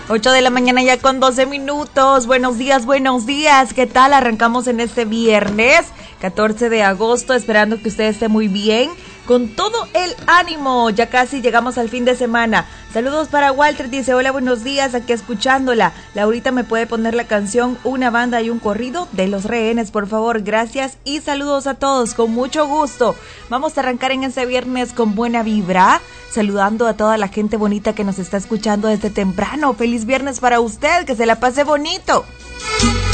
8 de la mañana ya con 12 minutos. Buenos días, buenos días. ¿Qué tal? Arrancamos en este viernes 14 de agosto, esperando que usted esté muy bien, con todo el ánimo. Ya casi llegamos al fin de semana. Saludos para Walter, dice, hola, buenos días, aquí escuchándola. Laurita, ¿me puede poner la canción Una banda y un corrido de Los Rehenes, por favor? Gracias y saludos a todos, con mucho gusto. Vamos a arrancar en este viernes con buena vibra, saludando a toda la gente bonita que nos está escuchando desde temprano. Feliz viernes para usted, que se la pase bonito.